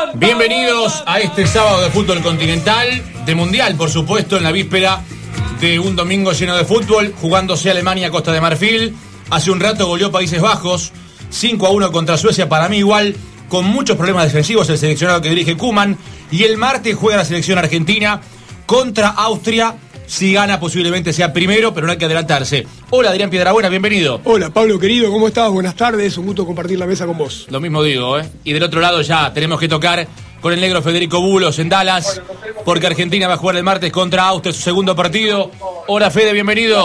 Bienvenidos a este sábado de fútbol continental, de mundial, por supuesto, en la víspera de un domingo lleno de fútbol, jugándose Alemania, Costa de Marfil. Hace un rato goleó Países Bajos, 5-1 contra Suecia, para mí igual, con muchos problemas defensivos el seleccionado que dirige Koeman. Y el martes juega la selección argentina contra Austria. Si gana, posiblemente sea primero, pero no hay que adelantarse. Hola, Adrián Piedrabuena, bienvenido. Hola, Pablo, querido, ¿cómo estás? Buenas tardes, un gusto compartir la mesa con vos. Lo mismo digo, ¿eh? Y del otro lado ya tenemos que tocar con el negro Federico Bulos en Dallas, porque Argentina va a jugar el martes contra Austria, su segundo partido. Hola, Fede, bienvenido.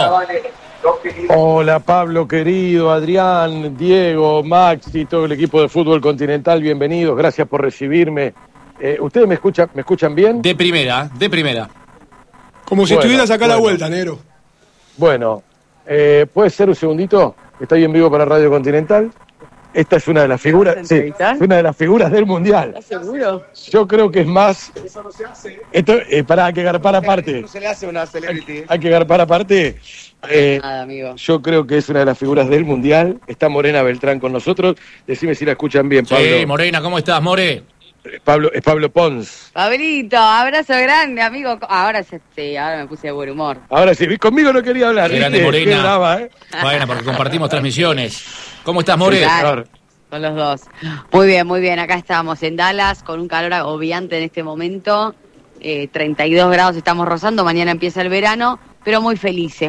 Hola, Pablo, querido, Adrián, Diego, Maxi, todo el equipo de fútbol continental, bienvenidos, gracias por recibirme. ¿Ustedes me escuchan bien? De primera, de primera. Como si estuvieras acá a la vuelta, negro. Bueno, ¿puede ser un segundito? Estoy en vivo para Radio Continental. Esta es una de las figuras, sí, es una de las figuras del Mundial. ¿Estás seguro? Yo creo que es más. Eso no se hace. Esto, hay que garpar aparte. No se le hace una celebrity. Hay que garpar aparte. Nada, amigo. Yo creo que es una de las figuras del Mundial. Está Morena Beltrán con nosotros. Decime si la escuchan bien, Pablo. Sí, Morena, ¿cómo estás, More? Es Pablo Pons. Pablito, abrazo grande, amigo. Ahora me puse de buen humor. Ahora sí, conmigo no quería hablar. Qué grande, ¿viste? Morena. Qué brava, ¿eh? Bueno, porque compartimos transmisiones. ¿Cómo estás, More? Claro, son los dos. Muy bien. Acá estamos en Dallas con un calor agobiante en este momento. 32 grados estamos rozando. Mañana empieza el verano, pero muy felices.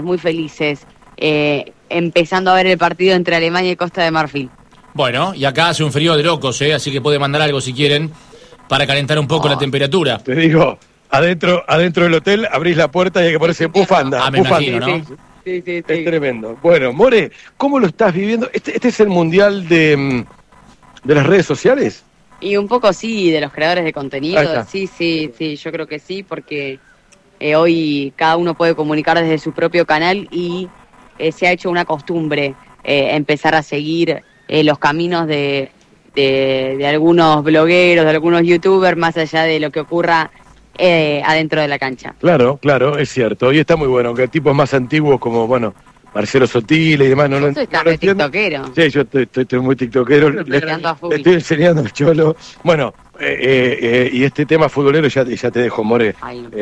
Empezando a ver el partido entre Alemania y Costa de Marfil. Bueno, y acá hace un frío de locos, así que puede mandar algo si quieren para calentar un poco la temperatura. Te digo, adentro del hotel abrís la puerta y hay que ponerse bufanda. Me bufanda. imagino, ¿no? Sí. Es tremendo. Bueno, More, ¿cómo lo estás viviendo? ¿Este es el mundial de las redes sociales? Y un poco sí, de los creadores de contenido. Sí, yo creo que sí, porque hoy cada uno puede comunicar desde su propio canal y se ha hecho una costumbre empezar a seguir los caminos de algunos blogueros, de algunos youtubers, más allá de lo que ocurra adentro de la cancha. Claro, es cierto. Y está muy bueno, que tipos más antiguos como, Marcelo Sotile y demás. No Estás tiktokero. Sí, yo estoy muy tiktokero. Le estoy enseñando al cholo. Bueno, y este tema futbolero ya te dejo, More.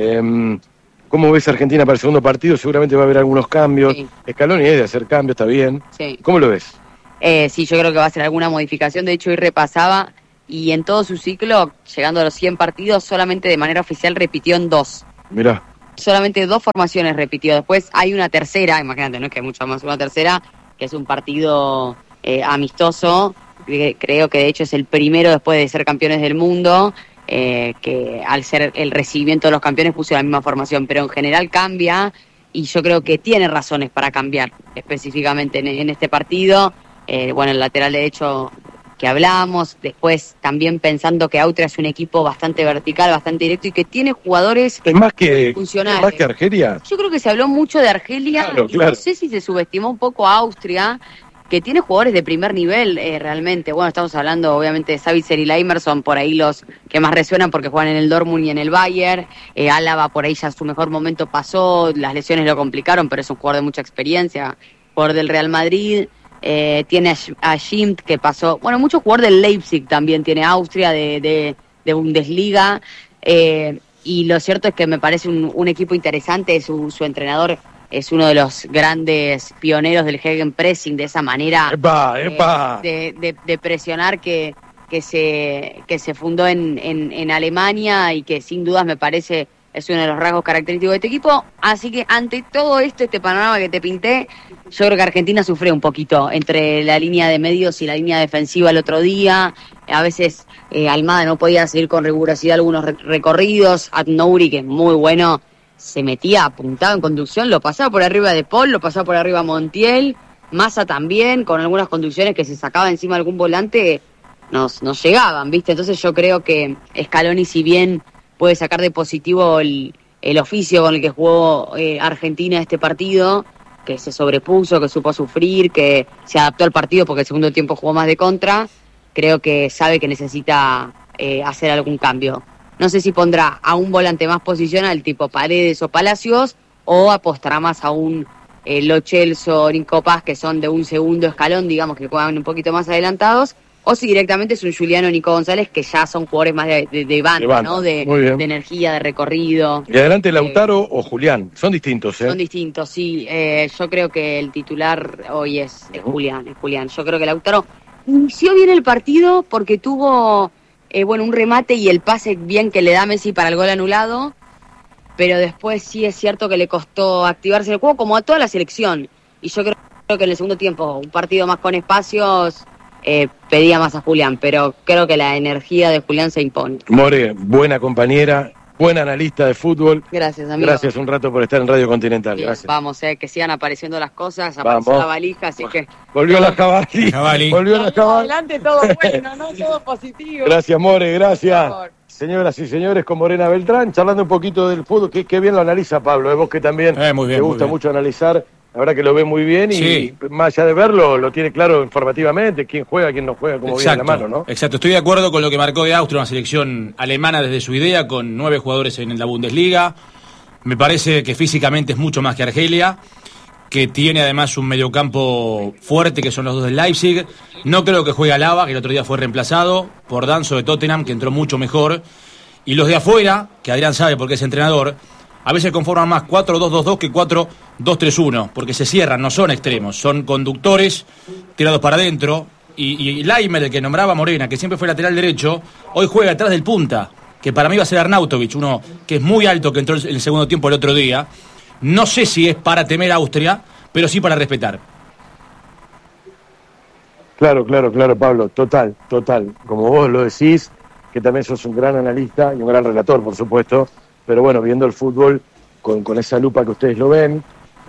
¿Cómo ves a Argentina para el segundo partido? Seguramente va a haber algunos cambios. Sí. Scaloni es de hacer cambios, está bien. Sí. ¿Cómo lo ves? Sí, yo creo que va a ser alguna modificación. De hecho, hoy repasaba y en todo su ciclo, llegando a los 100 partidos, solamente de manera oficial repitió en 2. Mirá. Solamente 2 formaciones repitió. Después hay una tercera, imagínate, no es que hay mucha más, una tercera, que es un partido amistoso. Creo que de hecho es el primero después de ser campeones del mundo, que al ser el recibimiento de los campeones puso la misma formación. Pero en general cambia y yo creo que tiene razones para cambiar específicamente en este partido. El lateral derecho que hablamos, después también pensando que Austria es un equipo bastante vertical, bastante directo y que tiene jugadores funcionales. ¿Es más que Argelia? Yo creo que se habló mucho de Argelia, claro. No sé si se subestimó un poco a Austria, que tiene jugadores de primer nivel realmente. Bueno, estamos hablando obviamente de Savitzer y Emerson, por ahí los que más resuenan porque juegan en el Dortmund y en el Bayern. Álava por ahí ya su mejor momento pasó, las lesiones lo complicaron, pero es un jugador de mucha experiencia, jugador del Real Madrid. Tiene a Schimt que pasó, mucho jugador del Leipzig también tiene Austria de Bundesliga, y lo cierto es que me parece un equipo interesante. Su entrenador es uno de los grandes pioneros del Gegenpressing, de esa manera de presionar que se fundó en Alemania y que sin dudas me parece es uno de los rasgos característicos de este equipo. Así que ante todo este panorama que te pinté, yo creo que Argentina sufrió un poquito entre la línea de medios y la línea defensiva el otro día. A veces Almada no podía seguir con rigurosidad algunos recorridos. Adnouri, que es muy bueno, se metía apuntado en conducción, lo pasaba por arriba de Paul, lo pasaba por arriba Montiel. Massa también, con algunas conducciones que se sacaba encima algún volante, nos llegaban, ¿viste? Entonces yo creo que Scaloni, si bien puede sacar de positivo el oficio con el que jugó Argentina este partido, que se sobrepuso, que supo sufrir, que se adaptó al partido porque el segundo tiempo jugó más de contra, creo que sabe que necesita hacer algún cambio. No sé si pondrá a un volante más posicional tipo Paredes o Palacios, o apostará más a un Lo Celso, Nico Paz, que son de un segundo escalón, digamos, que juegan un poquito más adelantados, o si directamente es un Julián o Nico González, que ya son jugadores más de banda, ¿no? De energía, de recorrido. Y adelante Lautaro o Julián, son distintos, ¿eh? Son distintos, sí. Yo creo que el titular hoy es Julián. Yo creo que Lautaro inició bien el partido porque tuvo un remate y el pase bien que le da Messi para el gol anulado, pero después sí es cierto que le costó activarse en el juego, como a toda la selección. Y yo creo que en el segundo tiempo, un partido más con espacios, pedía más a Julián, pero creo que la energía de Julián se impone. More, buena compañera, buen analista de fútbol. Gracias, amigo. Gracias un rato por estar en Radio Continental. Bien, gracias. Vamos, que sigan apareciendo las cosas, apareció la valija, así que... Volvió la Cavalli. Volvió la Cavalli. Adelante todo bueno, ¿no? Todo positivo. Gracias, More, gracias. Señoras y señores, con Morena Beltrán, charlando un poquito del fútbol, que bien lo analiza Pablo, vos que también muy bien, te gusta mucho analizar, la verdad que lo ve muy bien y más allá de verlo, lo tiene claro informativamente, quién juega, quién no juega, como viene en la mano, ¿no? Exacto, estoy de acuerdo con lo que marcó de Austria, una selección alemana desde su idea, con 9 jugadores en la Bundesliga. Me parece que físicamente es mucho más que Argelia, que tiene además un mediocampo fuerte, que son los dos del Leipzig. No creo que juegue Alaba, que el otro día fue reemplazado por Danso de Tottenham, que entró mucho mejor. Y los de afuera, que Adrián sabe porque es entrenador, a veces conforman más 4-2-2-2 que 4-2-3-1, porque se cierran, no son extremos, son conductores tirados para adentro. Y Laimer, el que nombraba Morena, que siempre fue lateral derecho, hoy juega atrás del punta, que para mí va a ser Arnautovic, uno que es muy alto, que entró en el segundo tiempo el otro día. No sé si es para temer a Austria, pero sí para respetar. Claro, Pablo, total. Como vos lo decís, que también sos un gran analista y un gran relator, por supuesto, pero bueno, viendo el fútbol con esa lupa que ustedes lo ven,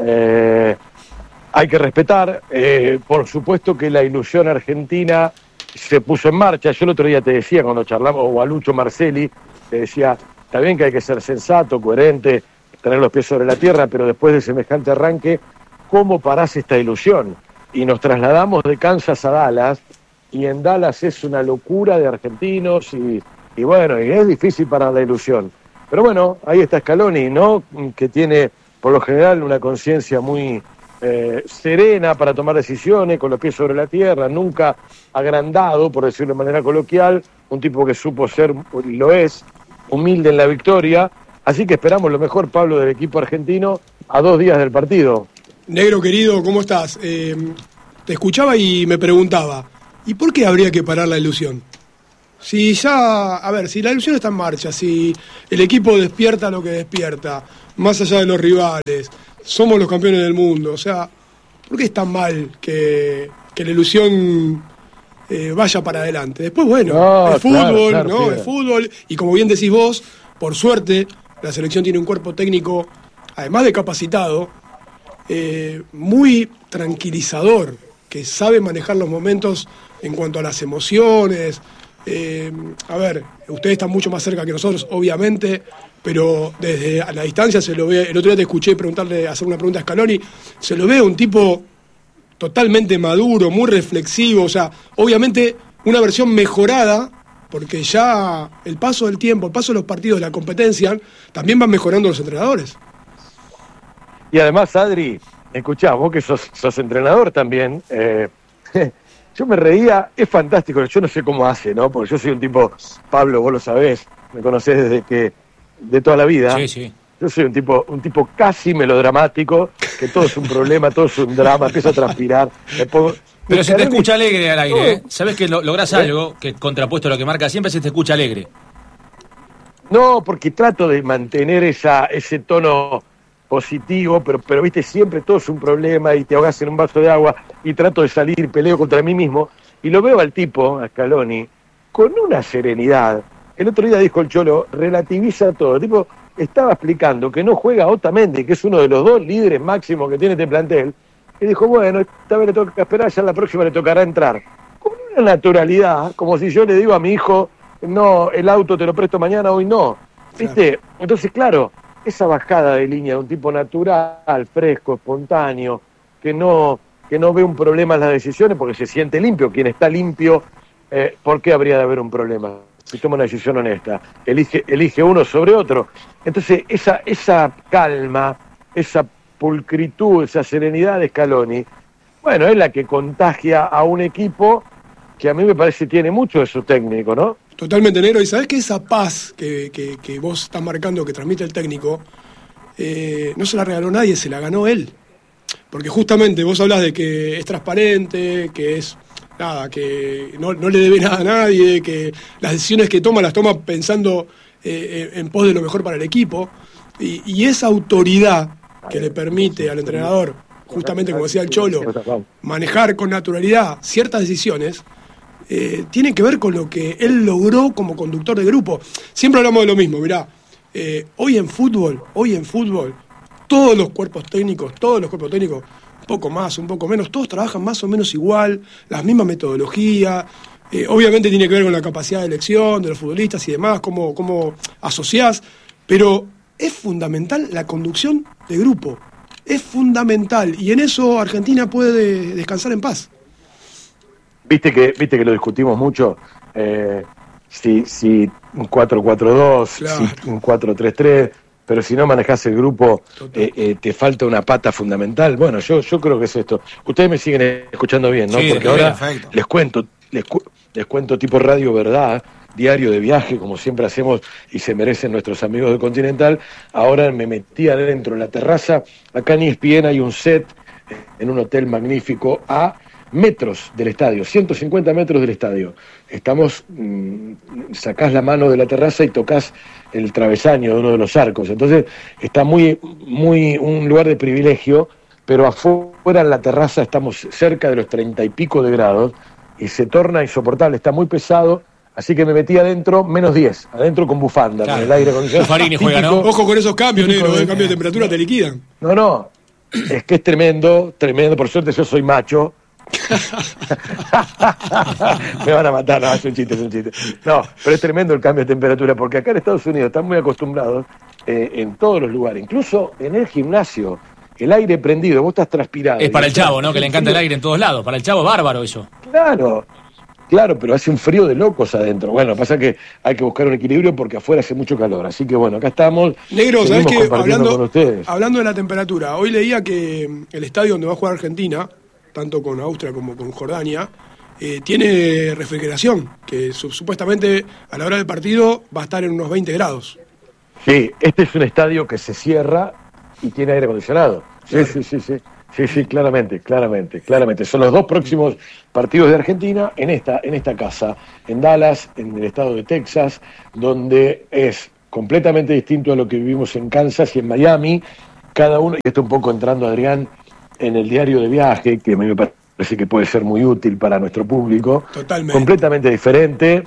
hay que respetar. Por supuesto que la ilusión argentina se puso en marcha. Yo el otro día te decía, cuando charlamos, o a Lucho Marcelli, te decía, está bien que hay que ser sensato, coherente, tener los pies sobre la tierra, pero después de semejante arranque, ¿cómo parás esta ilusión? Y nos trasladamos de Kansas a Dallas, y en Dallas es una locura de argentinos, y bueno, y es difícil parar la ilusión. Pero bueno, ahí está Scaloni, ¿no? Que tiene, por lo general, una conciencia muy serena para tomar decisiones, con los pies sobre la tierra, nunca agrandado, por decirlo de manera coloquial, un tipo que supo ser, y lo es, humilde en la victoria. Así que esperamos lo mejor, Pablo, del equipo argentino a 2 días del partido. Negro querido, ¿cómo estás? Te escuchaba y me preguntaba, ¿y por qué habría que parar la ilusión? Si la ilusión está en marcha, si el equipo despierta lo que despierta, más allá de los rivales, somos los campeones del mundo, o sea, ¿por qué es tan mal que la ilusión vaya para adelante? Después, bueno, es fútbol, ¿no? Es fútbol, y como bien decís vos, por suerte, la selección tiene un cuerpo técnico, además de capacitado, muy tranquilizador, que sabe manejar los momentos en cuanto a las emociones. Ustedes están mucho más cerca que nosotros, obviamente, pero desde a la distancia se lo ve. El otro día te escuché hacer una pregunta a Scaloni, se lo ve un tipo totalmente maduro, muy reflexivo, o sea, obviamente una versión mejorada, porque ya el paso del tiempo, el paso de los partidos, la competencia, también van mejorando los entrenadores. Y además, Adri, escuchá, vos que sos entrenador también, yo me reía, es fantástico, yo no sé cómo hace, ¿no? Porque yo soy un tipo, Pablo, vos lo sabés, me conocés de toda la vida. Sí. Yo soy un tipo casi melodramático, que todo es un problema, todo es un drama, empiezo a transpirar. Pero se te escucha alegre al aire, ¿eh? ¿Sabés que lográs algo que contrapuesto a lo que marca siempre se te escucha alegre? No, porque trato de mantener ese tono positivo, pero viste, siempre todo es un problema y te ahogás en un vaso de agua y trato de salir, peleo contra mí mismo y lo veo al tipo, a Scaloni, con una serenidad. El otro día dijo el Cholo, relativiza todo. El tipo estaba explicando que no juega Otamendi, que es uno de los 2 líderes máximos que tiene este plantel, y dijo, bueno, esta vez le toca esperar, ya la próxima le tocará entrar. Con una naturalidad, como si yo le digo a mi hijo, no, el auto te lo presto mañana, hoy no. ¿Viste? Entonces, claro, esa bajada de línea de un tipo natural, fresco, espontáneo, que no ve un problema en las decisiones porque se siente limpio. Quien está limpio, ¿por qué habría de haber un problema? Si toma una decisión honesta, elige uno sobre otro. Entonces, esa calma, esa pulcritud, esa serenidad de Scaloni, bueno, es la que contagia a un equipo que a mí me parece tiene mucho de su técnico, ¿no? Totalmente, negro. Y sabés que esa paz que vos estás marcando, que transmite el técnico, no se la regaló nadie, se la ganó él. Porque justamente vos hablas de que es transparente, que es nada, que no le debe nada a nadie, que las decisiones que toma las toma pensando en pos de lo mejor para el equipo. Y esa autoridad que le permite al entrenador, justamente como decía el Cholo, manejar con naturalidad ciertas decisiones, tiene que ver con lo que él logró como conductor de grupo. Siempre hablamos de lo mismo, mirá, hoy en fútbol, todos los cuerpos técnicos, un poco más, un poco menos, todos trabajan más o menos igual, las mismas metodologías. Obviamente tiene que ver con la capacidad de elección de los futbolistas y demás, cómo asociás, pero es fundamental la conducción de grupo, es fundamental, y en eso Argentina puede descansar en paz. Viste que lo discutimos mucho, si un 4-4-2, claro, si un 4-3-3, pero si no manejás el grupo, te falta una pata fundamental. Bueno, yo creo que es esto. Ustedes me siguen escuchando bien, ¿no? Sí, porque ahora perfecto. les cuento tipo Radio Verdad, diario de viaje, como siempre hacemos y se merecen nuestros amigos de Continental. Ahora me metí adentro en la terraza. Acá en ESPN hay un set en un hotel magnífico a metros del estadio, 150 metros del estadio. Estamos, sacás la mano de la terraza y tocas el travesaño de uno de los arcos. Entonces está muy un lugar de privilegio, pero afuera en la terraza estamos cerca de los 30 y pico de grados y se torna insoportable, está muy pesado. Así que me metí adentro, -10, adentro con bufanda, claro, con el aire acondicionado. Farini juega, ¿no? Ojo con esos cambios, negro, el cambio de temperatura te liquidan. No, es que es tremendo, por suerte yo soy macho. Me van a matar, no, es un chiste. No, pero es tremendo el cambio de temperatura, porque acá en Estados Unidos están muy acostumbrados, en todos los lugares, incluso en el gimnasio, el aire prendido, vos estás transpirado. Es para el Chavo, ¿no? Que le encanta el aire en todos lados. Para el Chavo, bárbaro eso. Claro, pero hace un frío de locos adentro. Bueno, pasa que hay que buscar un equilibrio porque afuera hace mucho calor. Así que bueno, acá estamos. Negro, ¿sabés qué? Con hablando de la temperatura, hoy leía que el estadio donde va a jugar Argentina, tanto con Austria como con Jordania, tiene refrigeración, que supuestamente a la hora del partido va a estar en unos 20 grados. Sí, este es un estadio que se cierra y tiene aire acondicionado. Sí, claramente. Son los dos próximos partidos de Argentina en esta casa, en Dallas, en el estado de Texas, donde es completamente distinto a lo que vivimos en Kansas y en Miami. Cada uno, y esto un poco entrando, Adrián, en el diario de viaje, que a mí me parece que puede ser muy útil para nuestro público. Totalmente. Completamente diferente.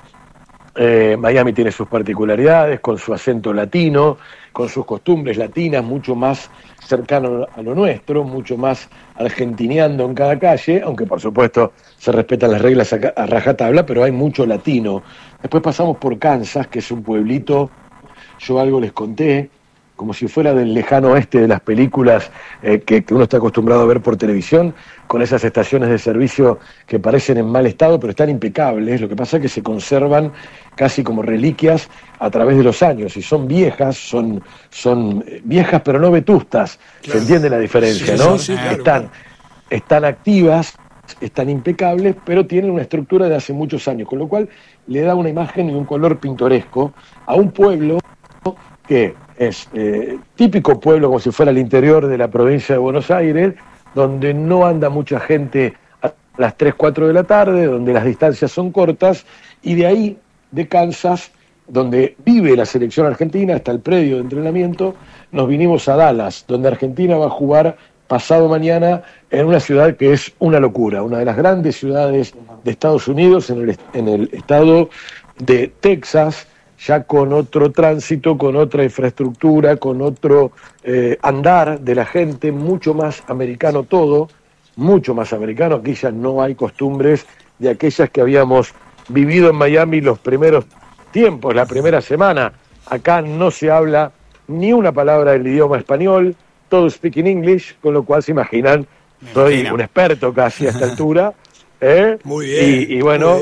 Miami tiene sus particularidades, con su acento latino, con sus costumbres latinas, mucho más cercano a lo nuestro, mucho más argentineando en cada calle, aunque por supuesto se respetan las reglas a rajatabla, pero hay mucho latino. Después pasamos por Kansas, que es un pueblito, yo algo les conté, como si fuera del lejano oeste de las películas que uno está acostumbrado a ver por televisión, con esas estaciones de servicio que parecen en mal estado, pero están impecables. Lo que pasa es que se conservan casi como reliquias a través de los años, y son viejas, son viejas pero no vetustas, claro. Se entiende la diferencia, ¿no? Sí, claro. Están activas, están impecables, pero tienen una estructura de hace muchos años, con lo cual le da una imagen y un color pintoresco a un pueblo que es típico pueblo, como si fuera el interior de la provincia de Buenos Aires, donde no anda mucha gente a las 3, 4 de la tarde, donde las distancias son cortas, y de ahí, de Kansas, donde vive la selección argentina, hasta el predio de entrenamiento, nos vinimos a Dallas, donde Argentina va a jugar pasado mañana en una ciudad que es una locura, una de las grandes ciudades de Estados Unidos, en el estado de Texas, ya con otro tránsito, con otra infraestructura, con otro andar de la gente, mucho más americano todo, mucho más americano. Aquí ya no hay costumbres de aquellas que habíamos vivido en Miami los primeros tiempos, la primera semana. Acá no se habla ni una palabra del idioma español, todo speak in English, con lo cual se imaginan, soy un experto casi a esta altura. Muy bien. Y bueno,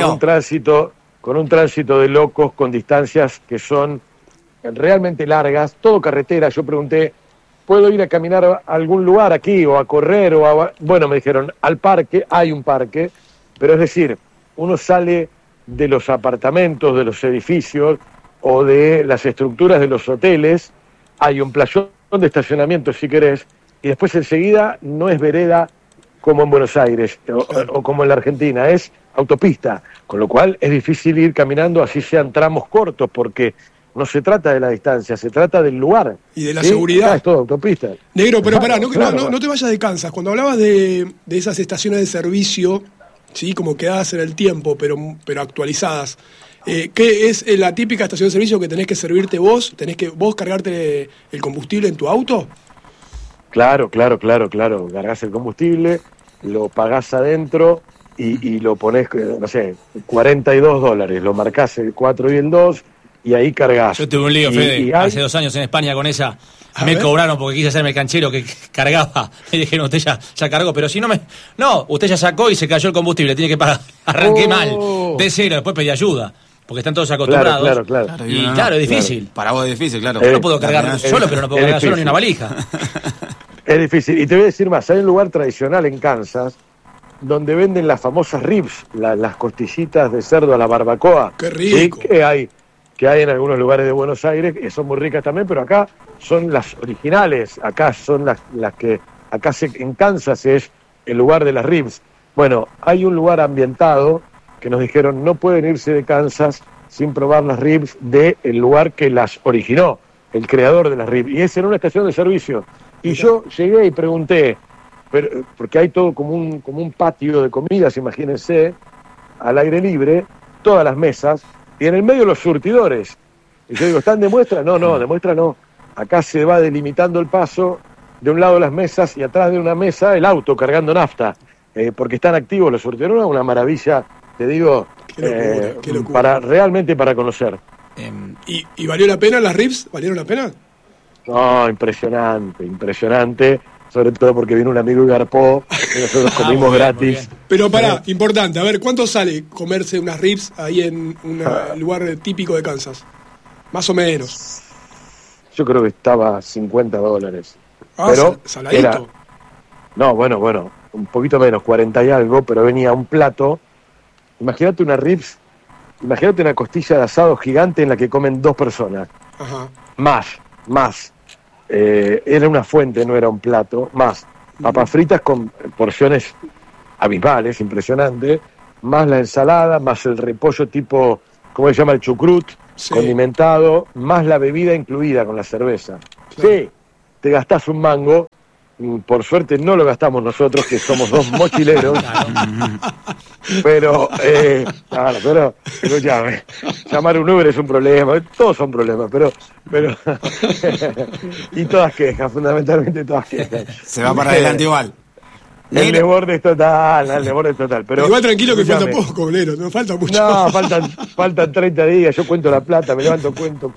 con un tránsito de locos, con distancias que son realmente largas, todo carretera. Yo pregunté, ¿puedo ir a caminar a algún lugar aquí, o a correr, bueno, me dijeron, al parque, hay un parque, pero es decir, uno sale de los apartamentos, de los edificios o de las estructuras de los hoteles, hay un playón de estacionamiento si querés, y después enseguida no es vereda como en Buenos Aires o como en la Argentina, es autopista, con lo cual es difícil ir caminando así sean tramos cortos, porque no se trata de la distancia, se trata del lugar. Y de la seguridad. Es todo autopista. Negro, pero pará, no te vayas de Kansas. Cuando hablabas de esas estaciones de servicio, sí, como quedadas en el tiempo, pero actualizadas, ¿qué es la típica estación de servicio que tenés que servirte vos? ¿Tenés que vos cargarte el combustible en tu auto? Claro. Cargas el combustible, lo pagás adentro y lo ponés, no sé, $42. Lo marcás el 4 y el 2 y ahí cargás. Yo tuve un lío, Fede, hace 2 años en España con esa. Me cobraron porque quise hacerme el canchero que cargaba. Me dijeron, usted ya cargó, pero si no me... No, usted ya sacó y se cayó el combustible, tiene que pagar. Arranqué mal, de cero, después pedí ayuda. Porque están todos acostumbrados. Claro. Y claro, es difícil. Claro. Para vos es difícil, claro. Yo no puedo cargar solo, pero no puedo cargar solo ni una valija. Es difícil. Y te voy a decir más, hay un lugar tradicional en Kansas donde venden las famosas ribs, las costillitas de cerdo a la barbacoa. ¡Qué rico! Que hay en algunos lugares de Buenos Aires, que son muy ricas también, pero acá son las originales, acá son las que, en Kansas es el lugar de las ribs. Bueno, hay un lugar ambientado que nos dijeron no pueden irse de Kansas sin probar las ribs del lugar que las originó, el creador de las ribs, y es en una estación de servicio. Y yo llegué y pregunté, porque hay todo como un patio de comidas, imagínense, al aire libre, todas las mesas, y en el medio los surtidores. Y yo digo, ¿están de muestra? No, de muestra no. Acá se va delimitando el paso, de un lado las mesas y atrás de una mesa el auto cargando nafta, porque están activos los surtidores, una maravilla, te digo, qué locura. Realmente para conocer. ¿Y valió la pena las ribs? ¿Valieron la pena? No, impresionante, sobre todo porque vino un amigo y garpó, y nosotros comimos gratis. Pero pará, importante, a ver, ¿cuánto sale comerse unas ribs ahí en un lugar típico de Kansas? Más o menos. Yo creo que estaba $50. Pero saladito. Bueno, un poquito menos, 40 y algo, pero venía un plato. Imagínate una ribs, imagínate una costilla de asado gigante en la que comen 2 personas. Ajá. Más. Era una fuente, no era un plato. Más papas fritas con porciones abismales, impresionante. Más la ensalada, más el repollo tipo, ¿cómo se llama? El chucrut, sí, condimentado. Más la bebida incluida con la cerveza. Claro. Sí, te gastás un mango. Por suerte no lo gastamos nosotros, que somos 2 mochileros. Pero escuchame, llamar un Uber es un problema, todos son problemas, pero y todas quejas, fundamentalmente todas quejas. Se va para adelante igual. El desborde es total. Pero igual tranquilo que falta poco, Bolero, no falta mucho. No, faltan 30 días, yo cuento la plata, me levanto, cuento.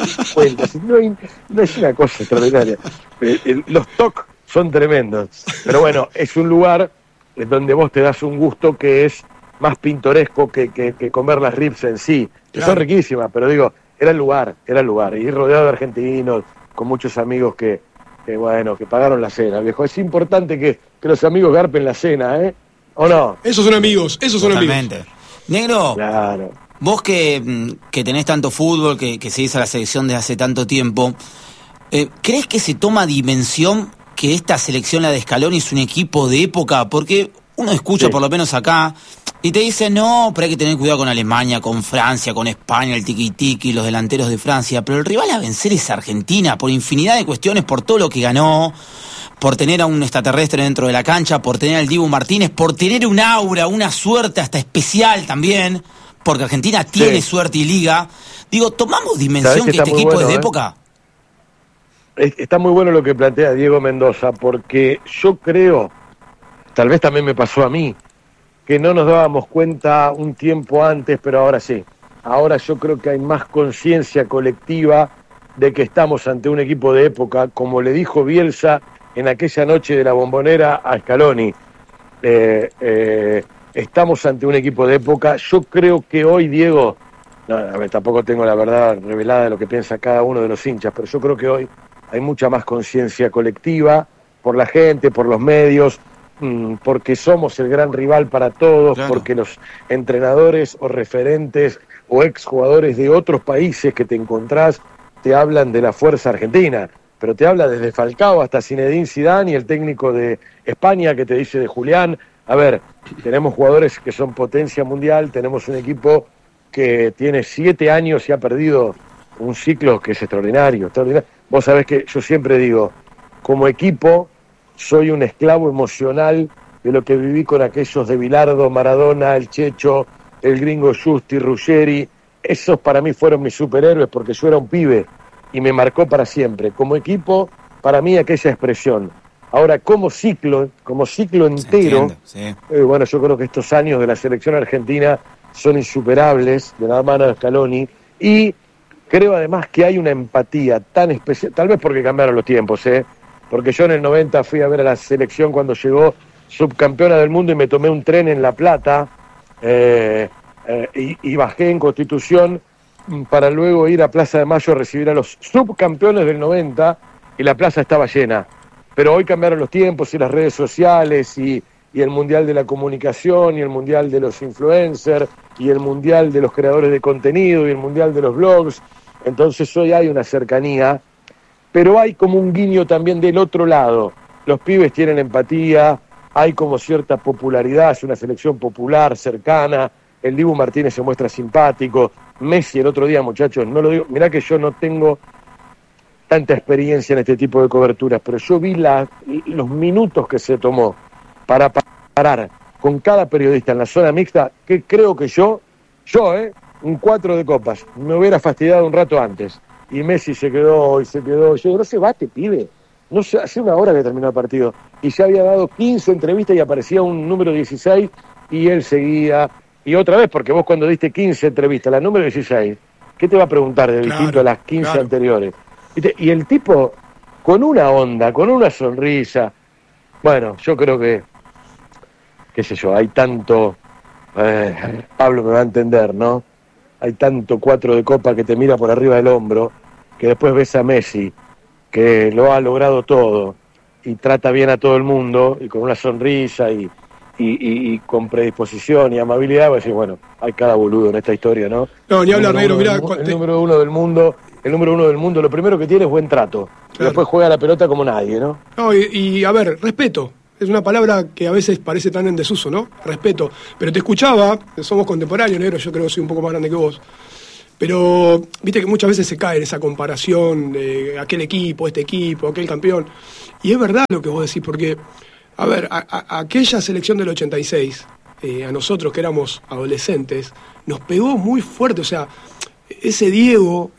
No es una cosa extraordinaria. Los TOC son tremendos. Pero bueno, es un lugar donde vos te das un gusto que es más pintoresco que comer las ribs en sí, que claro, son riquísimas, pero digo, era el lugar, y rodeado de argentinos, con muchos amigos que pagaron la cena, viejo. Es importante que los amigos garpen la cena, ¿o no? Esos son amigos. Totalmente. Negro, claro, vos que tenés tanto fútbol, que seguís a la selección desde hace tanto tiempo, ¿crees que se toma dimensión que esta selección, la de Scaloni, es un equipo de época? Porque uno escucha, sí, por lo menos acá, y te dicen, no, pero hay que tener cuidado con Alemania, con Francia, con España, el tiki-tiki, los delanteros de Francia, pero el rival a vencer es Argentina, por infinidad de cuestiones, por todo lo que ganó, por tener a un extraterrestre dentro de la cancha, por tener al Dibu Martínez, por tener un aura, una suerte hasta especial también, porque Argentina tiene suerte y liga. Digo, ¿tomamos dimensión que este equipo es de época? Está muy bueno lo que plantea Diego Mendoza, porque yo creo, tal vez también me pasó a mí, que no nos dábamos cuenta un tiempo antes, pero ahora sí. Ahora yo creo que hay más conciencia colectiva de que estamos ante un equipo de época, como le dijo Bielsa en aquella noche de la Bombonera a Scaloni. Estamos ante un equipo de época. Yo creo que hoy, Diego, tampoco tengo la verdad revelada de lo que piensa cada uno de los hinchas, pero yo creo que hoy hay mucha más conciencia colectiva por la gente, por los medios, porque somos el gran rival para todos, claro, porque los entrenadores o referentes o exjugadores de otros países que te encontrás te hablan de la fuerza argentina, pero te habla desde Falcao hasta Zinedine Zidane y el técnico de España que te dice de Julián. A ver, tenemos jugadores que son potencia mundial, tenemos un equipo que tiene 7 años y ha perdido un ciclo que es extraordinario. Vos sabés que yo siempre digo, como equipo soy un esclavo emocional de lo que viví con aquellos de Bilardo, Maradona, el Checho, el gringo Justi, Ruggeri. Esos para mí fueron mis superhéroes porque yo era un pibe y me marcó para siempre. Como equipo, para mí aquella expresión. Ahora, como ciclo entero, sí. Bueno, yo creo que estos años de la selección argentina son insuperables, de la mano de Scaloni, y creo además que hay una empatía tan especial, tal vez porque cambiaron los tiempos, porque yo en el 90 fui a ver a la selección cuando llegó subcampeona del mundo y me tomé un tren en La Plata, y bajé en Constitución para luego ir a Plaza de Mayo a recibir a los subcampeones del 90 y la plaza estaba llena. Pero hoy cambiaron los tiempos y las redes sociales y el mundial de la comunicación y el mundial de los influencers y el mundial de los creadores de contenido y el mundial de los blogs. Entonces hoy hay una cercanía, pero hay como un guiño también del otro lado. Los pibes tienen empatía, hay como cierta popularidad, es una selección popular, cercana. El Dibu Martínez se muestra simpático. Messi el otro día, muchachos, no lo digo, mirá que yo no tengo tanta experiencia en este tipo de coberturas, pero yo vi los minutos que se tomó para parar con cada periodista en la zona mixta, que creo que yo, un 4 de copas, me hubiera fastidiado un rato antes. Y Messi se quedó. Yo digo, no se bate, pibe. No sé, hace una hora que terminó el partido. Y ya había dado 15 entrevistas y aparecía un número 16 y él seguía. Y otra vez, porque vos cuando diste 15 entrevistas, la número 16, ¿qué te va a preguntar de distinto a las 15 anteriores? ¿Viste? Y el tipo, con una onda, con una sonrisa. Bueno, yo creo que, qué sé yo, hay tanto, Pablo me va a entender, ¿no? Hay tanto 4 de copa que te mira por arriba del hombro, que después ves a Messi, que lo ha logrado todo, y trata bien a todo el mundo, y con una sonrisa, y con predisposición y amabilidad, vas a decir, bueno, hay cada boludo en esta historia, ¿no? No, ni hablar, negro, mirá. El número uno del mundo, lo primero que tiene es buen trato, claro. Y después juega la pelota como nadie, ¿no? No, y a ver, respeto. Es una palabra que a veces parece tan en desuso, ¿no? Respeto. Pero te escuchaba, somos contemporáneos, negro, yo creo que soy un poco más grande que vos. Pero viste que muchas veces se cae en esa comparación de aquel equipo, este equipo, aquel campeón. Y es verdad lo que vos decís, porque, a ver, aquella selección del 86, a nosotros que éramos adolescentes, nos pegó muy fuerte. O sea, ese Diego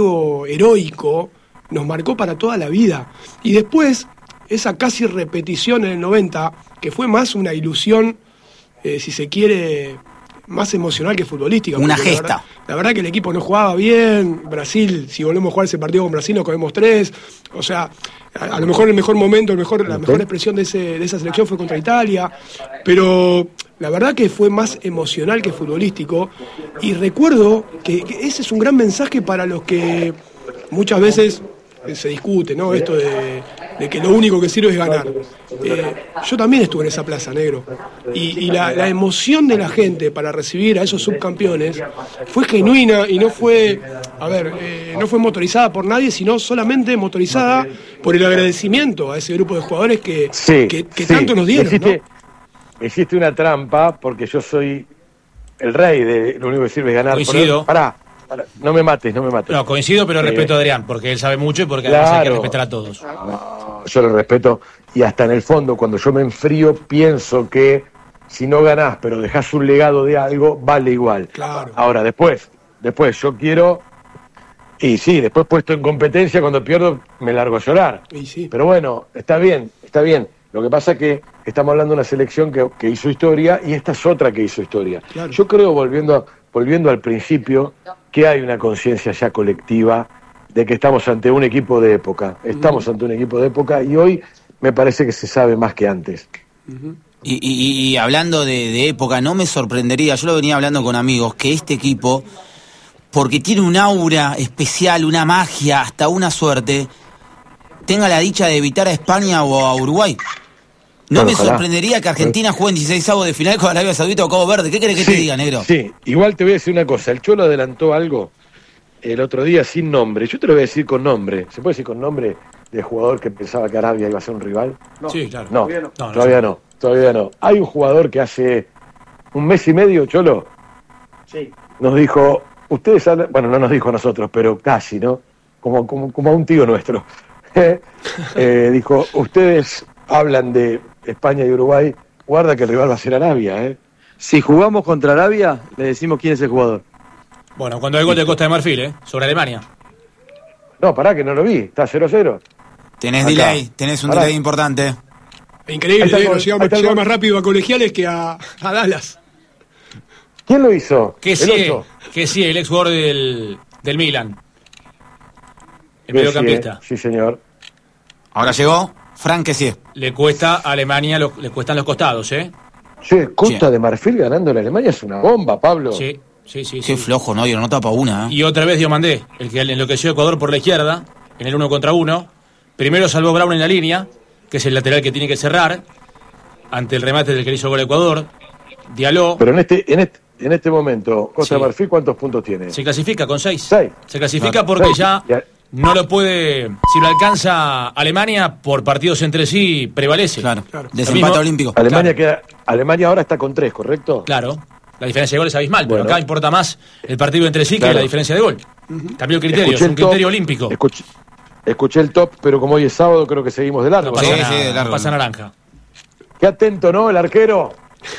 heroico, nos marcó para toda la vida. Y después, esa casi repetición en el 90, que fue más una ilusión, si se quiere, más emocional que futbolística. Una gesta. La verdad que el equipo no jugaba bien. Brasil, si volvemos a jugar ese partido con Brasil, nos comemos 3. O sea, a lo mejor el mejor momento, la mejor expresión de esa selección fue contra Italia. Pero la verdad que fue más emocional que futbolístico. Y recuerdo que ese es un gran mensaje para los que muchas veces se discute, ¿no? Esto de que lo único que sirve es ganar. Yo también estuve en esa plaza, negro. Y la emoción de la gente para recibir a esos subcampeones fue genuina y no fue, no fue motorizada por nadie, sino solamente motorizada por el agradecimiento a ese grupo de jugadores que tanto nos dieron, ¿no? Hiciste una trampa porque yo soy el rey de lo único que sirve es ganar. Coincido. Pará, no me mates. No, coincido, pero respeto a Adrián, porque él sabe mucho y porque además hay que respetar a todos. No, yo lo respeto y hasta en el fondo, cuando yo me enfrío, pienso que si no ganás, pero dejás un legado de algo, vale igual. Claro. Ahora, después yo quiero... Y sí, después puesto en competencia, cuando pierdo, me largo a llorar. Y sí. Pero bueno, está bien. Lo que pasa es que estamos hablando de una selección que hizo historia y esta es otra que hizo historia. Claro. Yo creo, volviendo al principio, que hay una conciencia ya colectiva de que estamos ante un equipo de época. Estamos ante un equipo de época y hoy me parece que se sabe más que antes. Y hablando de época, no me sorprendería, yo lo venía hablando con amigos, que este equipo, porque tiene un aura especial, una magia, hasta una suerte, tenga la dicha de evitar a España o a Uruguay. No me ojalá. sorprendería que Argentina juegue en 16avos de final con Arabia Saudita o Cabo Verde. ¿Qué querés que te diga, negro? Sí, igual te voy a decir una cosa. El Cholo adelantó algo el otro día sin nombre. Yo te lo voy a decir con nombre. ¿Se puede decir con nombre del jugador que pensaba que Arabia iba a ser un rival? No. Sí, claro. No, No, todavía no. Hay un jugador que hace un mes y medio, Cholo, nos dijo, ustedes hablan, bueno, no nos dijo a nosotros, pero casi, ¿no? Como a un tío nuestro. Dijo, ustedes hablan de España y Uruguay, guarda que el rival va a ser Arabia, ¿eh? Si jugamos contra Arabia, le decimos quién es el jugador. Bueno, cuando hay gol de Costa de Marfil, sobre Alemania. No, pará, que no lo vi, está 0-0. Tenés Acá. delay, tenés un Pará. delay importante. Increíble, Ahí está el gol, llega ahí está el gol. más rápido a Colegiales que a Dallas. ¿Quién lo hizo? Que El sí, 8. el ex jugador del Milan. El Messi, mediocampista. sí, señor. Ahora llegó Frank Kessie. Le cuesta a Alemania, le cuestan los costados, ¿eh? Che, Costa Sí. de Marfil ganando la Alemania es una bomba, Pablo. Sí. Qué sí. flojo, ¿no? Y no tapa una, ¿eh? Y otra vez Diomandé, el que enloqueció a Ecuador por la izquierda, en el 1 contra 1. Primero salvó Brown en la línea, que es el lateral que tiene que cerrar, ante el remate del que le hizo el gol a Ecuador. Dialó, Pero en este momento, Costa Sí. de Marfil, ¿cuántos puntos tiene? se clasifica con 6. 6. Se clasifica Claro. porque 6. ya no lo puede, si lo alcanza Alemania, por partidos entre sí, prevalece. Claro. Claro. Desempate Lo mismo- olímpico. Alemania ahora está con 3, ¿correcto? Claro, la diferencia de gol es abismal, Bueno. pero acá importa más el partido entre sí que Claro. la diferencia de gol. Cambió el criterio, es Escuché un el top, criterio olímpico. Escuché el top, pero como hoy es sábado, creo que seguimos de largo. No pasa ¿no? Sí, nada, sí, de largo. no pasa naranja. Qué atento, ¿no? El arquero.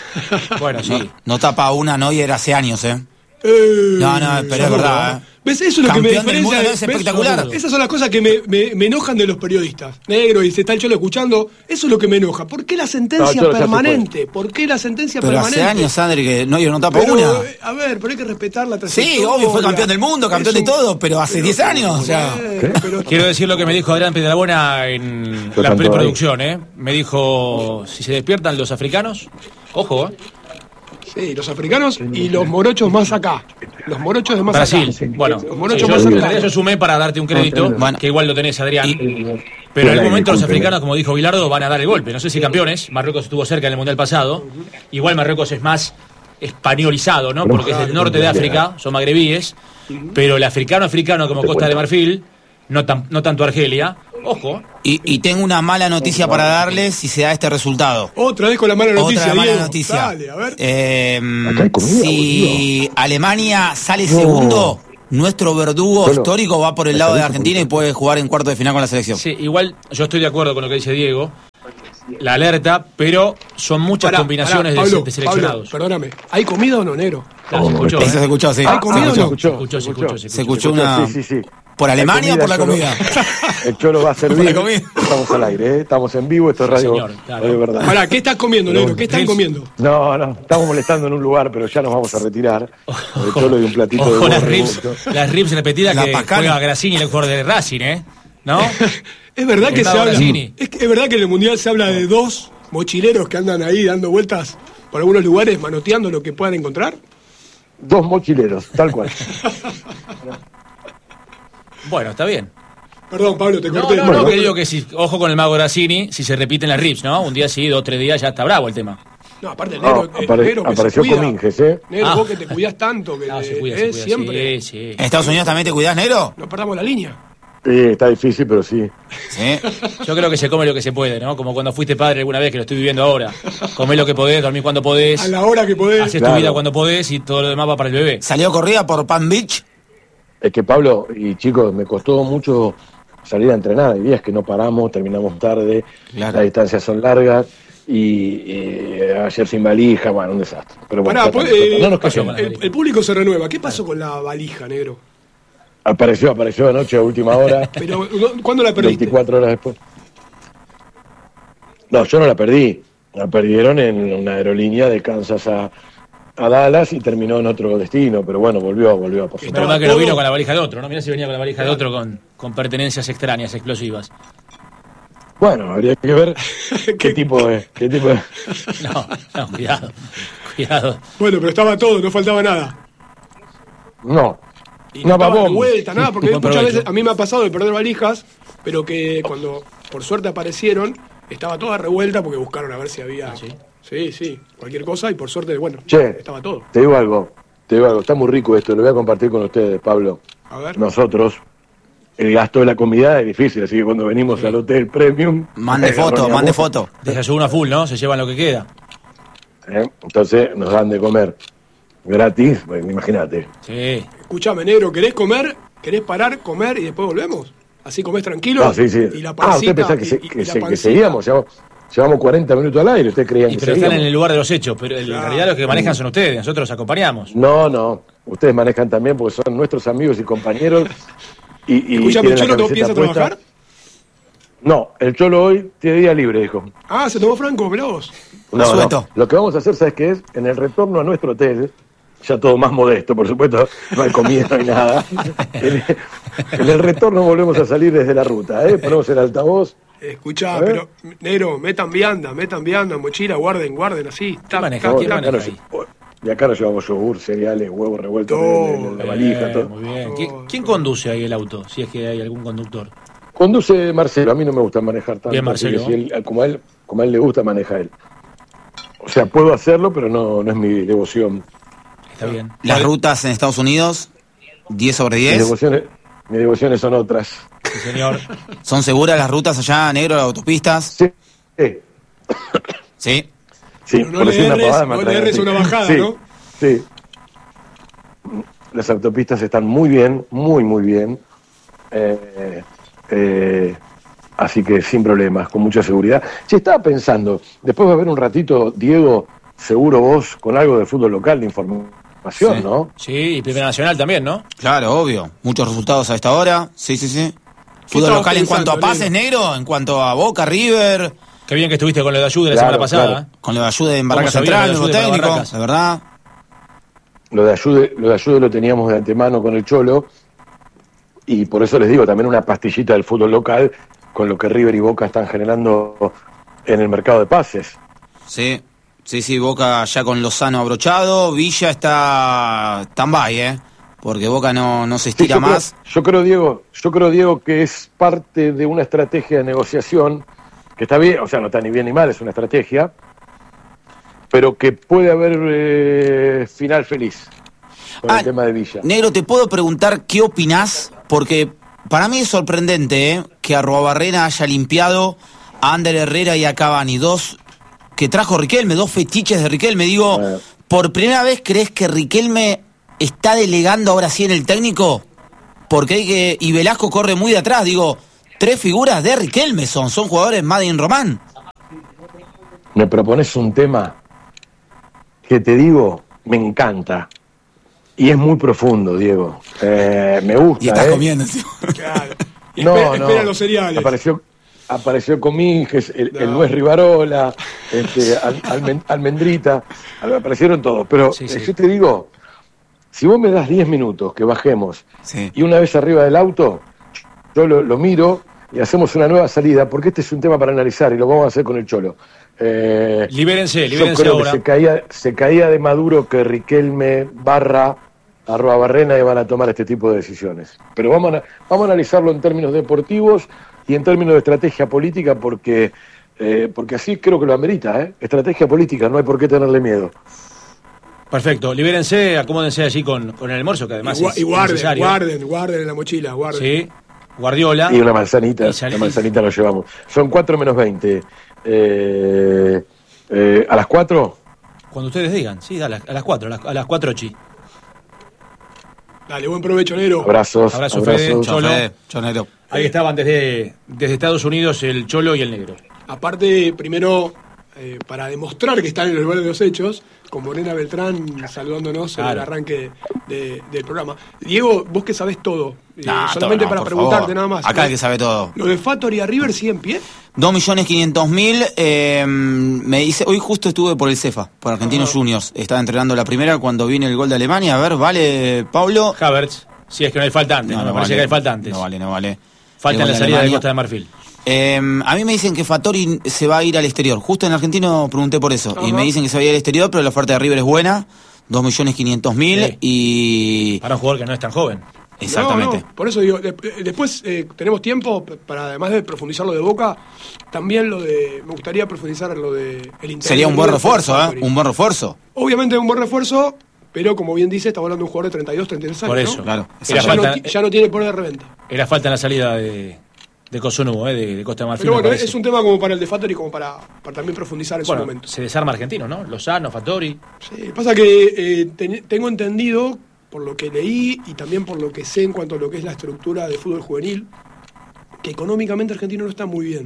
Bueno, sí. No tapa una Neuer hace años, ¿eh? No, No, pero es verdad, ¿eh? ¿Ves? Eso es lo que me Campeón del diferencia. mundo, ¿no? Es ¿ves? espectacular. Esas son las cosas que me enojan de los periodistas. Negro, y se está el Cholo escuchando. Eso es lo que me enoja. ¿Por qué la sentencia No, Cholo, ya se permanente? ¿Por qué la sentencia Pero permanente? hace años, André, que Neuer no tapa Pero, una. a ver, pero hay que respetar la trayectoria. Sí, obvio, fue campeón del mundo, campeón de Eso- todo, pero hace 10 años, o sea. pero- Quiero decir lo que me dijo Adrián Piedrabuena en Yo la tanto preproducción, ¿eh? Me dijo, si se despiertan los africanos, ojo, ¿eh? Sí, los africanos y los morochos más acá. Los morochos de más Brasil. acá. Bueno, Los morochos yo, más en acá. realidad yo sumé para darte un crédito, Bueno. que igual lo tenés, Adrián. Pero en algún momento los africanos, como dijo Bilardo, van a dar el golpe. No sé si campeones, Marruecos estuvo cerca en el Mundial pasado. Igual Marruecos es más españolizado, ¿no? Porque es del norte de África, son magrebíes. Pero el africano como Costa de Marfil, no tanto Argelia. Ojo, Y tengo una mala noticia para darles si se da este resultado. Otra vez con la mala noticia. Otra mala Diego. noticia. Dale, a ver. Acá hay comida, Si Alemania sale segundo, nuestro verdugo Solo. histórico va por el lado de Argentina y puede jugar en cuarto de final con la selección. sí, igual yo estoy de acuerdo con lo que dice Diego. La alerta, pero son muchas Pará, combinaciones pará, Pablo, de seleccionados. Pablo, perdóname. ¿Hay comida o no, negro? Claro, se escuchó, Eso ¿eh? se escuchó, sí. ¿Hay comida o no? Se escuchó una. Sí. ¿Por Alemania o por la comida? El Cholo va a servir. Por la comida. Estamos al aire, ¿eh? Estamos en vivo, esto es radio, señor, claro. radio verdad. Pará, ¿qué estás comiendo, negro? ¿Qué están Rils. comiendo? No, estamos molestando en un lugar, pero ya nos vamos a retirar. El Cholo y un platito Ojo de las huevo ribs, revuelto. las ribs repetidas La que Pascana. juega Grassini, el jugador de Racing, ¿eh? ¿No? Es verdad que se Gustavo habla. Grassini. Es verdad que en el mundial se habla de dos mochileros que andan ahí dando vueltas por algunos lugares manoteando lo que puedan encontrar. 2 mochileros, tal cual. Bueno, está bien. Perdón, Pablo, te No, corté. no, que digo que si, ojo con el mago Grassini, si se repiten las ribs, ¿no? Un día sí, 2 o 3 días ya está bravo el tema. No, aparte el No, negro, negro que apareció se cuida. Cominges, ¿eh? Negro, Ah. vos que te cuidás tanto, que No, se cuida, siempre Sí, sí. ¿En Estados Unidos también te cuidás, negro? no perdamos la línea. Sí, está difícil, pero sí. Sí. Yo creo que se come lo que se puede, ¿no? Como cuando fuiste padre alguna vez, que lo estoy viviendo ahora. Comés lo que podés, dormís cuando podés, A la hora que podés. haces Claro. tu vida cuando podés y todo lo demás va para el bebé. ¿Salió corrida por Palm Beach? Es que Pablo y chicos, me costó mucho salir a entrenar. Hay días que no paramos, terminamos tarde, Claro. las distancias son largas y ayer sin valija, bueno, un desastre. Pero bueno, Pará, total, no nos pasó quejemos. con la el público se renueva. ¿Qué pasó con la valija, negro? Apareció anoche a última hora, Pero, ¿cuándo la perdiste? 24 horas después. No, yo no la perdí. La perdieron en una aerolínea de Kansas a Dallas y terminó en otro destino, pero bueno, volvió por Es supuesto. verdad que no todo- vino con la valija de otro, ¿no? Mirá si venía con la valija de otro con pertenencias extrañas, explosivas. Bueno, habría que ver qué tipo de... No, cuidado. Bueno, pero estaba todo, no faltaba nada. No. Y No, estaba de vamos. vuelta, nada, porque Buen muchas provecho. veces a mí me ha pasado de perder valijas, pero que cuando por suerte aparecieron, estaba toda revuelta porque buscaron a ver si había... ¿Sí? Sí, cualquier cosa, y por suerte, bueno, Che, estaba todo. Te digo algo, está muy rico esto, lo voy a compartir con ustedes, Pablo. A ver. Nosotros, el gasto de la comida es difícil, así que cuando venimos al hotel premium... Mande foto. Desayuno a full, ¿no? Se llevan lo que queda. Entonces nos dan de comer gratis, pues, imagínate. Sí. Escuchame, negro, ¿querés comer? ¿Querés parar, comer y después volvemos? Así comés tranquilo. No, sí. Y la pancita, usted pensaba y la que pancita. seguíamos, llevamos 40 minutos al aire, ustedes creían que Pero están seguíamos. en el lugar de los hechos, pero en Claro. realidad los que manejan son ustedes, nosotros acompañamos. No, ustedes manejan también porque son nuestros amigos y compañeros. Y Escuchame, tienen la ¿Cholo no camiseta piensa puesta. trabajar? No, el Cholo hoy tiene día libre, dijo. Ah, se tomó Franco, mirá vos. Suelto. Lo que vamos a hacer, ¿sabes qué es? En el retorno a nuestro hotel, ya todo más modesto, por supuesto, no hay comida, no hay nada. En el retorno volvemos a salir desde la ruta, ponemos el altavoz. Escuchá, A ver. pero, negro, metan vianda, mochila, guarden, así. maneja? No, ¿Quién y acá maneja y acá nos llevamos yogur, cereales, huevos revueltos Todo. en la valija, todo. Muy bien. ¿Quién conduce ahí el auto? Si es que hay algún conductor. Conduce Marcelo, a mí no me gusta manejar tanto. Bien, Marcelo. así que si como a él le gusta, maneja él. O sea, puedo hacerlo, pero no es mi devoción. Está bien. Las rutas en Estados Unidos, 10 sobre Mis 10. devociones son otras. Sí, señor. ¿Son seguras las rutas allá, negro, las autopistas? Sí, Sí. Pero no por le decir una erres, pavada me no le atraen erres así. una bajada, Sí, ¿no? Sí. Las autopistas están muy bien, muy bien. Así que sin problemas, con mucha seguridad. Sí, estaba pensando, después va a haber un ratito, Diego, seguro vos, con algo de fútbol local, de información, Sí. ¿no? Sí, y Primera Nacional también, ¿no? Claro, obvio. Muchos resultados a esta hora. Sí. Fútbol estabas local en cuanto a pensando, pases, negro, en cuanto a Boca, River, Qué bien que estuviste con lo de ayuda la Claro, semana pasada. claro. con la ayuda en Barracas sabía Central, lo de nuevo Ayude para técnico, Barracas? de verdad. Lo de ayude lo teníamos de antemano con el Cholo, y por eso les digo, también una pastillita del fútbol local, con lo que River y Boca están generando en el mercado de pases. Sí, Boca ya con Lozano abrochado, Villa está stand-by, porque Boca no se Sí, estira más. Yo creo, Diego, que es parte de una estrategia de negociación que está bien, o sea, no está ni bien ni mal, es una estrategia, pero que puede haber final feliz con el tema de Villa. Negro, te puedo preguntar qué opinás, porque para mí es sorprendente que Arruabarrena haya limpiado a Ander Herrera y a Cavani, dos que trajo Riquelme, dos fetiches de Riquelme. Digo, Bueno. ¿por primera vez crees que Riquelme está delegando ahora sí en el técnico? Porque hay que... Y Velasco corre muy de atrás, digo, 3 figuras de Riquelme son jugadores Made in Román. Me propones un tema que te digo, me encanta. Y es muy profundo, Diego. Me gusta. Y estás comiendo, tío. Claro. Y No, espera los cereales. Apareció Comínguez, el Nuez Rivarola, Almendrita, aparecieron todos. Pero Sí. yo te digo, si vos me das 10 minutos que bajemos Sí. y una vez arriba del auto, yo lo miro y hacemos una nueva salida, porque este es un tema para analizar y lo vamos a hacer con el Cholo. Libérense Yo creo ahora. que se caía de Maduro que Riquelme barra Arruabarrena iban a tomar este tipo de decisiones. Pero vamos a analizarlo en términos deportivos y en términos de estrategia política, porque así creo que lo amerita, Estrategia política, no hay por qué tenerle miedo. Perfecto, libérense, acomódense allí con el almuerzo, que además es Y necesario. guarden en la mochila, guarden. Sí, Guardiola. Y una manzanita, Y salís. la manzanita nos llevamos. Son 4 menos 20. ¿A las 4? Cuando ustedes digan, sí, a las 4, a las 4 chi. Dale, buen provecho, negro. Abrazos. Abrazo, Fede. abrazos. Cholo. Chao, negro. Ahí estaban desde Estados Unidos el Cholo y el Negro. Aparte, primero, para demostrar que están en el lugar de los hechos, con Morena Beltrán saludándonos en el Claro. arranque del programa. Diego, vos que sabés todo, No, solamente no, para por preguntarte favor. nada más. Acá el que sabe todo. ¿Lo de Fattori a River sigue en pie? 2.500.000, me dice, hoy justo estuve por el CEFA, por Argentinos Juniors, estaba entrenando la primera cuando viene el gol de Alemania, a ver, ¿vale, Pablo? Havertz, si es que no hay faltantes, no, me parece que hay faltantes. No vale. Falta El en la gol de salida de Alemania. Costa de Marfil. A mí me dicen que Fattori se va a ir al exterior, justo en Argentino pregunté por eso, y Ajá. me dicen que se va a ir al exterior, pero la oferta de River es buena, 2.500.000 Sí. y... Para un jugador que no es tan joven. Exactamente. No, por eso digo, después tenemos tiempo para, además de profundizar lo de Boca, también me gustaría profundizar lo de el Inter. Sería un buen refuerzo, un buen refuerzo. Obviamente un buen refuerzo, pero como bien dice, estamos hablando de un jugador de 32, 33 años. Por eso, ¿no? Claro. Ya no tiene poder de reventa. Era falta en la salida de Cotonou, de Costa de Marfil. Pero bueno, es un tema como para el de Fattori, como para también profundizar en su momento. Se desarma Argentino, ¿no? Lozano, Fattori. Sí, pasa que tengo entendido, por lo que leí y también por lo que sé en cuanto a lo que es la estructura de fútbol juvenil, que económicamente Argentino no está muy bien.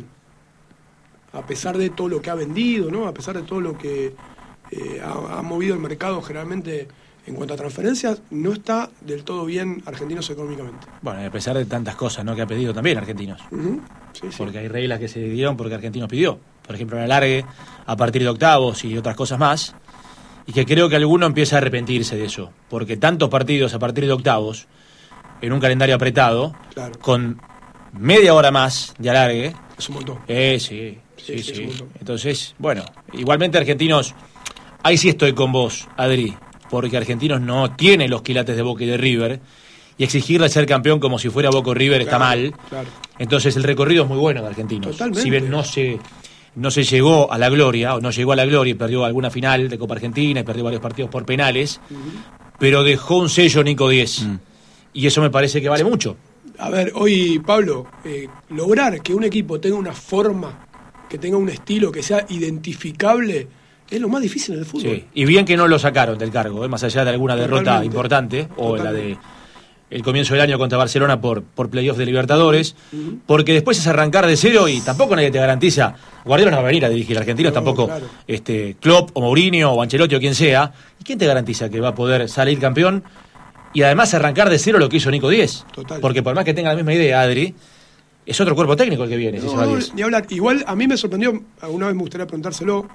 A pesar de todo lo que ha vendido, ¿no? A pesar de todo lo que ha movido el mercado generalmente en cuanto a transferencias, no está del todo bien Argentinos económicamente. Bueno, a pesar de tantas cosas, ¿no? Que ha pedido también Argentinos. Uh-huh. Sí. Porque hay reglas que se dieron porque Argentinos pidió. Por ejemplo, el alargue a partir de octavos y otras cosas más. Y que creo que alguno empieza a arrepentirse de eso. Porque tantos partidos a partir de octavos, en un calendario apretado, claro, con media hora más de alargue. Es un montón. Sí. Entonces, bueno, igualmente Argentinos, ahí sí estoy con vos, Adri, porque Argentinos no tiene los quilates de Boca y de River, y exigirle ser campeón como si fuera Boca o River está mal. Claro. Entonces el recorrido es muy bueno de Argentinos. Totalmente. Si bien no se llegó a la gloria, o no llegó a la gloria y perdió alguna final de Copa Argentina y perdió varios partidos por penales, pero dejó un sello Nico Díez. Y eso me parece que vale mucho. A ver, hoy, Pablo, lograr que un equipo tenga una forma, que tenga un estilo, que sea identificable, es lo más difícil en el fútbol. Sí. Y bien que no lo sacaron del cargo, más allá de alguna derrota importante, o la de el comienzo del año contra Barcelona por playoff de Libertadores, porque después es arrancar de cero y tampoco nadie te garantiza. Guardiola no va a venir a dirigir a Argentinos, tampoco claro. Klopp o Mourinho o Ancelotti o quien sea. ¿Y quién te garantiza que va a poder salir campeón? Y además arrancar de cero lo que hizo Nico Díez. Total. Porque por más que tenga la misma idea, Adri, es otro cuerpo técnico el que viene. Si se va Díez. Ni hablar. Igual a mí me sorprendió, alguna vez me gustaría preguntárselo,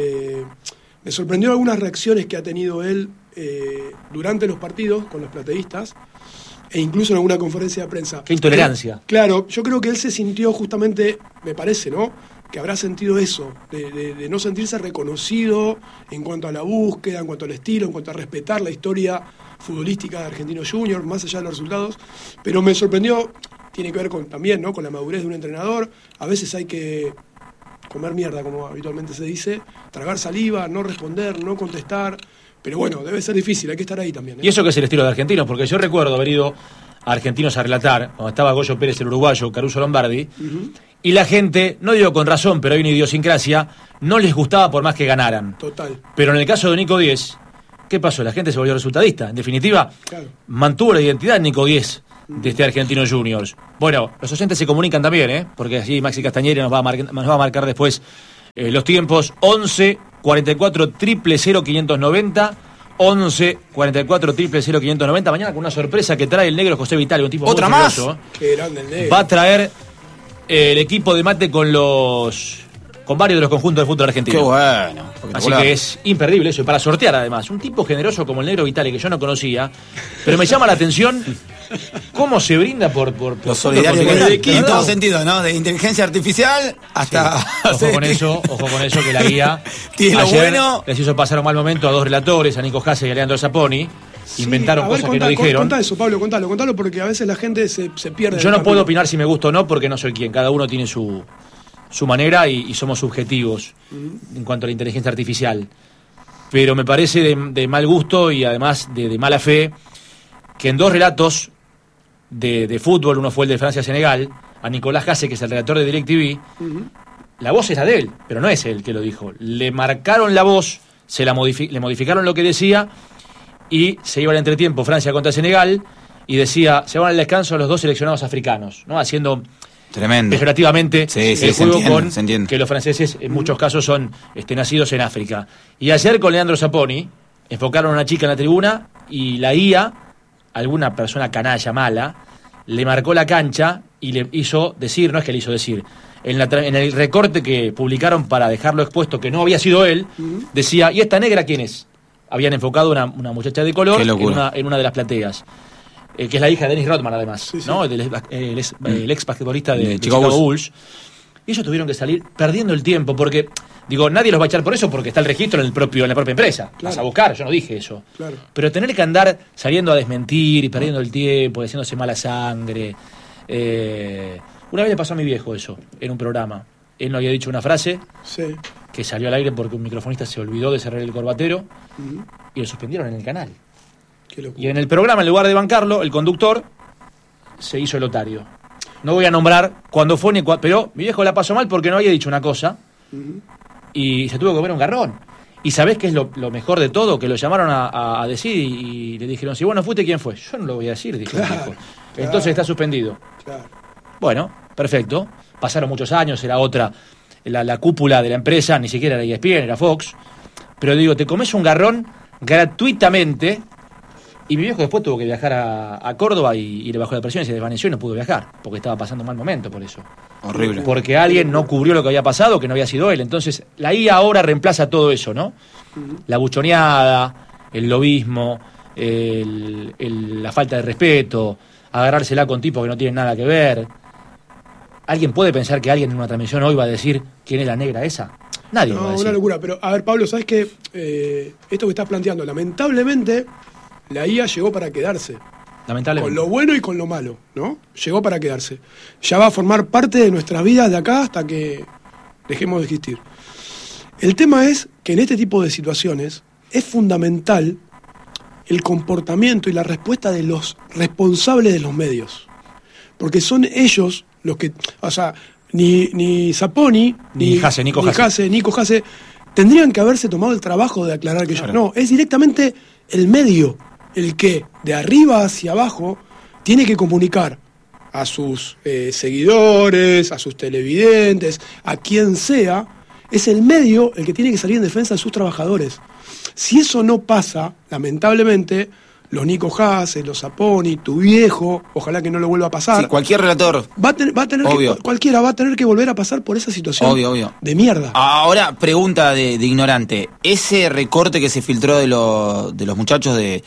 me sorprendió algunas reacciones que ha tenido él durante los partidos con los plateístas e incluso en alguna conferencia de prensa. Qué intolerancia. Claro, yo creo que él se sintió justamente, me parece, ¿no?, que habrá sentido eso, de no sentirse reconocido en cuanto a la búsqueda, en cuanto al estilo, en cuanto a respetar la historia futbolística de Argentinos Juniors, más allá de los resultados. Pero me sorprendió, tiene que ver también, ¿no?, con la madurez de un entrenador. A veces hay que comer mierda, como habitualmente se dice, tragar saliva, no responder, no contestar. Pero bueno, debe ser difícil, hay que estar ahí también, ¿eh? Y eso que es el estilo de Argentinos, porque yo recuerdo haber ido a Argentinos a relatar, cuando estaba Goyo Pérez, el uruguayo, Caruso Lombardi, y la gente, no digo con razón, pero hay una idiosincrasia, no les gustaba por más que ganaran. Total. Pero en el caso de Nico Díez, ¿qué pasó? La gente se volvió resultadista. En definitiva, claro, mantuvo la identidad Nico Díez de este Argentinos Juniors. Bueno, los oyentes se comunican también, porque así Maxi Castañeri nos va a marcar después los tiempos. 11 44 000 590, 11 44 000 590. Mañana con una sorpresa que trae el negro José Vitale, un tipo ¿otra muy más? curioso. Qué grande el negro. Va a traer el equipo de mate con varios de los conjuntos de fútbol argentino. Qué bueno. Así que es imperdible eso, y para sortear además. Un tipo generoso como el negro Vitale, que yo no conocía, pero me llama la atención cómo se brinda por los solidarios con el equipo. en todo sentido, ¿no? De inteligencia artificial hasta... Sí. Ojo con eso, que la guía tiene lo ayer bueno. les hizo pasar un mal momento a dos relatores, a Nico Hasse y a Leandro Zaponi. Inventaron cosas que no dijeron. Contá eso, Pablo, contalo, porque a veces la gente se pierde. Yo no puedo opinar si me gusta o no, porque no soy quien. Cada uno tiene su manera y somos subjetivos en cuanto a la inteligencia artificial. Pero me parece de mal gusto y además de mala fe que en dos relatos de fútbol, uno fue el de Francia-Senegal, a Nicolás Hasse, que es el redactor de DirecTV, la voz era de él, pero no es él que lo dijo. Le marcaron la voz, le modificaron lo que decía y se iba al entretiempo Francia contra Senegal y decía, se van al descanso los dos seleccionados africanos, ¿no? Haciendo tremendo peyorativamente el juego se entiende. Que los franceses en muchos casos son nacidos en África. Y ayer con Leandro Zaponi enfocaron a una chica en la tribuna y la IA, alguna persona canalla mala, le marcó la cancha y le hizo decir, no es que le hizo decir, en el recorte que publicaron para dejarlo expuesto que no había sido él, decía, ¿y esta negra quién es? Habían enfocado una muchacha de color en una de las plateas, que es la hija de Dennis Rodman además, sí. ¿no? El ex basquetbolista de Chicago Bulls. Y ellos tuvieron que salir perdiendo el tiempo, porque Digo, nadie los va a echar por eso porque está el registro en la propia empresa. Claro. Vas a buscar, yo no dije eso. Claro. Pero tener que andar saliendo a desmentir y perdiendo el tiempo, haciéndose mala sangre. Una vez le pasó a mi viejo eso, en un programa. Él no había dicho una frase Sí. que salió al aire porque un microfonista se olvidó de cerrar el corbatero y lo suspendieron en el canal. Qué locura. Y en el programa, en lugar de bancarlo, el conductor se hizo el otario. No voy a nombrar cuándo fue pero mi viejo la pasó mal porque no había dicho una cosa y se tuvo que comer un garrón. ¿Y sabés qué es lo mejor de todo? Que lo llamaron a decir y le dijeron, si vos no fuiste, ¿quién fue? Yo no lo voy a decir, dijo el viejo. Entonces está suspendido. Claro. Bueno, perfecto. Pasaron muchos años, era otra, la cúpula de la empresa, ni siquiera era ESPN, era Fox. Pero digo, te comes un garrón gratuitamente. Y mi viejo después tuvo que viajar a Córdoba y le bajó la presión y se desvaneció y no pudo viajar, porque estaba pasando un mal momento por eso. Horrible. Porque alguien no cubrió lo que había pasado, que no había sido él. Entonces, la IA ahora reemplaza todo eso, ¿no? La buchoneada, el lobismo, la falta de respeto, agarrársela con tipos que no tienen nada que ver. ¿Alguien puede pensar que alguien en una transmisión hoy va a decir quién es la negra esa? Nadie lo va a No, decir. una locura. Pero, a ver, Pablo, ¿sabes qué? Esto que estás planteando, lamentablemente, la IA llegó para quedarse. Lamentablemente. Con lo bueno y con lo malo, ¿no? Llegó para quedarse. Ya va a formar parte de nuestras vidas de acá hasta que dejemos de existir. El tema es que en este tipo de situaciones es fundamental el comportamiento y la respuesta de los responsables de los medios. Porque son ellos los que, o sea, ni Zapponi, Nico Hasse, tendrían que haberse tomado el trabajo de aclarar que ellos. No, es directamente el medio el que de arriba hacia abajo tiene que comunicar a sus seguidores, a sus televidentes, a quien sea. Es el medio el que tiene que salir en defensa de sus trabajadores. Si eso no pasa, lamentablemente, los Nico Hasse, los Zapponi, tu viejo, ojalá que no lo vuelva a pasar. Sí, cualquier relator. Cualquiera va a tener que volver a pasar por esa situación Obvio. de mierda. Ahora, pregunta de ignorante. Ese recorte que se filtró de los muchachos de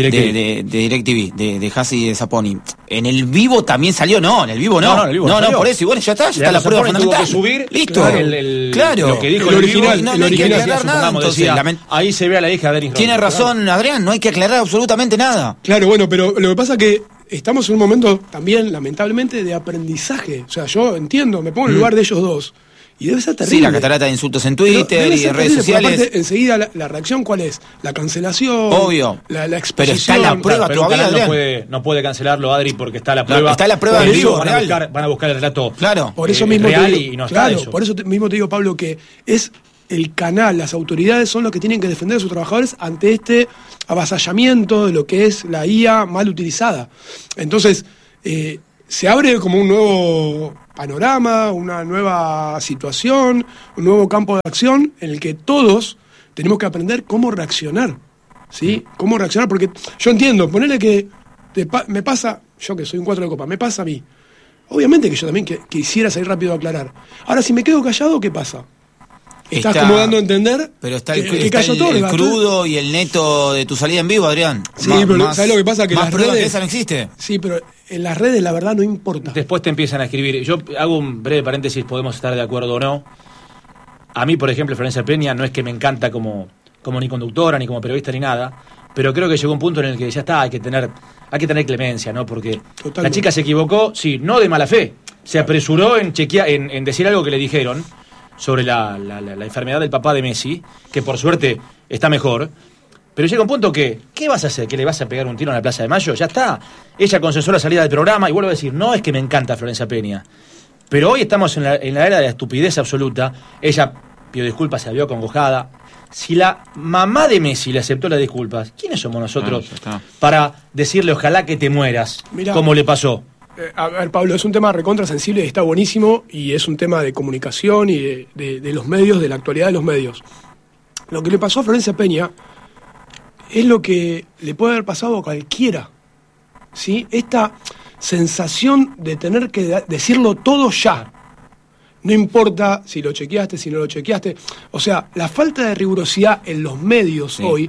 DirecTV, de Hasse y de Zapponi, ¿en el vivo también salió? No, en el vivo no. No, en el vivo no salió. Por eso, y bueno, ya está la prueba Zapponi tuvo fundamental. que subir, listo. Claro, lo que dijo el el original, vivo, no hay que aclarar supongamos, nada, entonces, decía, ahí se ve a la hija de Dennis Tiene Rodman. razón, Adrián, no hay que aclarar absolutamente nada. Claro, bueno, pero lo que pasa es que estamos en un momento también, lamentablemente, de aprendizaje. O sea, yo entiendo, me pongo en el lugar de ellos dos. Y debe ser terrible. Sí, la catarata de insultos en Twitter y en redes sociales. Aparte, enseguida la reacción, ¿cuál es? La cancelación. Obvio. La Pero exposición. está la prueba Pero un todavía, canal Adrián. no puede cancelarlo, Adri, porque está la prueba. Está la prueba Por en eso vivo, van real. a buscar el relato. Claro. Por eso mismo real te digo, y no está claro, eso. por eso mismo te digo, Pablo, que es el canal, las autoridades son los que tienen que defender a sus trabajadores ante este avasallamiento de lo que es la IA mal utilizada. Entonces, se abre como un nuevo panorama, una nueva situación, un nuevo campo de acción en el que todos tenemos que aprender cómo reaccionar, ¿sí? Cómo reaccionar, porque yo entiendo, ponele que me pasa, yo que soy un 4 de copa, me pasa a mí. Obviamente que yo también quisiera salir rápido a aclarar. Ahora, si me quedo callado, ¿qué pasa? Estás como dando a entender pero está que está cayó todo, el crudo y el neto de tu salida en vivo, Adrián. Sí, pero ¿sabes lo que pasa? Que más las pruebas redes, que esa no existe. Sí, pero en las redes la verdad no importa. Después te empiezan a escribir. Yo hago un breve paréntesis, podemos estar de acuerdo o no. A mí, por ejemplo, Florencia Peña no es que me encanta como ni conductora, ni como periodista, ni nada, pero creo que llegó un punto en el que ya está, hay que tener clemencia, ¿no? Porque Totalmente. la chica se equivocó, sí, no de mala fe, se apresuró en decir algo que le dijeron sobre la enfermedad del papá de Messi, que por suerte está mejor. Pero llega un punto que, ¿qué vas a hacer? ¿Que le vas a pegar un tiro en la Plaza de Mayo? Ya está. Ella consensuó la salida del programa y vuelvo a decir, no es que me encanta Florencia Peña, pero hoy estamos en la era de la estupidez absoluta. Ella pidió disculpas, se vio acongojada. Si la mamá de Messi le aceptó las disculpas, ¿quiénes somos nosotros para decirle ojalá que te mueras? Mirá, como le pasó. A ver, Pablo, es un tema recontra sensible y está buenísimo, y es un tema de comunicación y de los medios, de la actualidad de los medios. Lo que le pasó a Florencia Peña es lo que le puede haber pasado a cualquiera, ¿sí? Esta sensación de tener que decirlo todo ya. No importa si lo chequeaste, si no lo chequeaste. O sea, la falta de rigurosidad en los medios hoy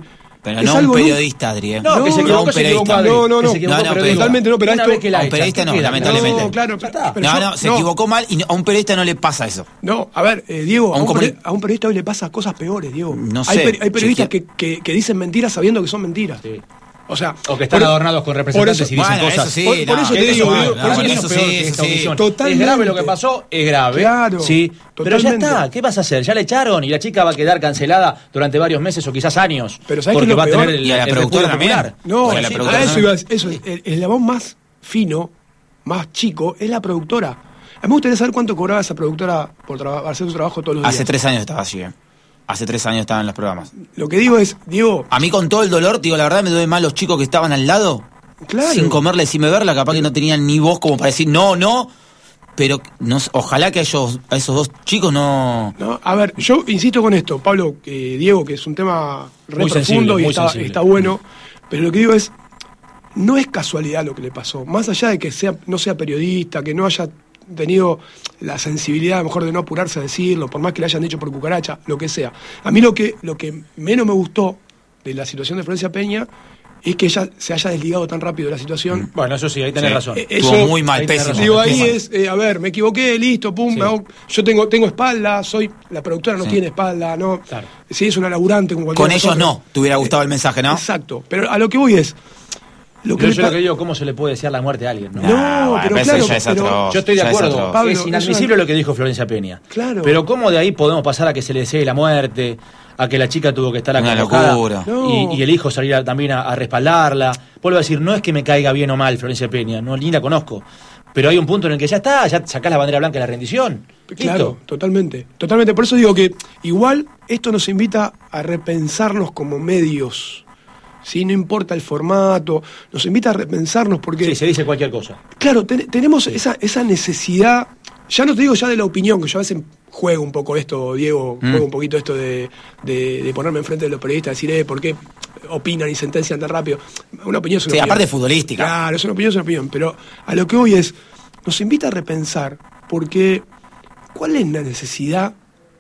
Pero es no algo un periodista, Adri. No, que se equivocó, un se equivocó, Adri. No, Que se equivocó, pero totalmente no, pero una esto... vez que la A un echan, periodista ¿qué no, queda? lamentablemente. No, claro, pero se equivocó mal y a un periodista no le pasa eso. No, a ver, Diego, A un a un periodista hoy le pasa cosas peores, Diego. No Hay, sé. hay periodistas que dicen mentiras sabiendo que son mentiras. Sí. O sea, O que están adornados con representantes y dicen Bueno, cosas. eso sí, por eso te Eso digo, es Diego, malo, por eso no, te eso digo, sí, peor, esta omisión. totalmente. Es grave lo que pasó, es grave. Claro, Sí, pero ya totalmente. está. ¿Qué vas a hacer? Ya le echaron y la chica va a quedar cancelada durante varios meses o quizás años. Pero ¿sabes porque qué es lo va a peor? tener Y a la el productora repudio también. popular. No, Bueno, la sí, productora a eso no. iba, eso, el eslabón más fino, más chico, es la productora. A mí me gustaría saber cuánto cobraba esa productora por hacer su trabajo todos los días. Hace 3 años estaba así, Hace 3 años estaba en los programas. Lo que digo es, Diego, A mí con todo el dolor, digo, la verdad me duele más los chicos que estaban al lado. claro. Sin comerle, sin beberla, capaz que no tenían ni voz como para decir no, pero no, ojalá que a esos dos chicos no... No, a ver, yo insisto con esto, Pablo, Diego, que es un tema re Muy profundo sensible, y muy está, sensible. está bueno, pero lo que digo es, no es casualidad lo que le pasó. Más allá de que no sea periodista, que no haya tenido la sensibilidad a lo mejor de no apurarse a decirlo, por más que le hayan dicho por cucaracha, lo que sea. A mí lo que menos me gustó de la situación de Florencia Peña es que ella se haya desligado tan rápido de la situación. Bueno, eso sí, ahí tenés Sí. razón. Estuvo muy mal, ahí tenés pésimo. razón. Digo, ahí Muy mal. es, a ver, me equivoqué, listo, pum, Sí. yo tengo espalda, la productora no Sí. tiene espalda, no. Claro. Sí, es una laburante como cualquier Con ellos no, te hubiera gustado el mensaje, ¿no? Exacto, pero a lo que voy es... Lo que Pero le yo lo pa- que digo, ¿cómo se le puede desear la muerte a alguien? ¿no? No, pero eso claro, ya es pero- atroz, Yo estoy de ya es acuerdo, atroz. Pablo, es inadmisible lo que dijo Florencia Peña. Claro. Pero ¿cómo de ahí podemos pasar a que se le desee la muerte, a que la chica tuvo que estar Una acongojada locura. No. y el hijo salir también a respaldarla? Vuelvo a decir, no es que me caiga bien o mal Florencia Peña, no, ni la conozco. Pero hay un punto en el que ya está, ya sacás la bandera blanca de la rendición. Claro, Listo. totalmente. Por eso digo que igual esto nos invita a repensarnos como medios. ¿Sí? No importa el formato, nos invita a repensarnos porque... Sí, se dice cualquier cosa. Claro, tenemos esa necesidad, ya no te digo ya de la opinión, que yo a veces juego un poco esto, Diego, juego un poquito esto de ponerme enfrente de los periodistas y decir, ¿por qué opinan y sentencian tan rápido? Una opinión es una Sí, opinión. aparte futbolística. Claro, es una opinión, pero a lo que voy es, nos invita a repensar, porque ¿cuál es la necesidad